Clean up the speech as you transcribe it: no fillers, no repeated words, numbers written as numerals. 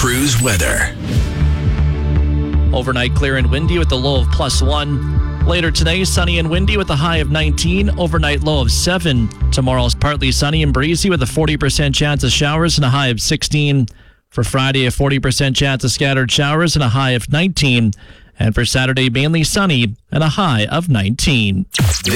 Cruise weather. Overnight clear and windy with a low of +1. Later today, sunny and windy with a high of 19. Overnight low of 7. Tomorrow's partly sunny and breezy with a 40% chance of showers and a high of 16. For Friday, a 40% chance of scattered showers and a high of 19. And for Saturday, mainly sunny and a high of 19.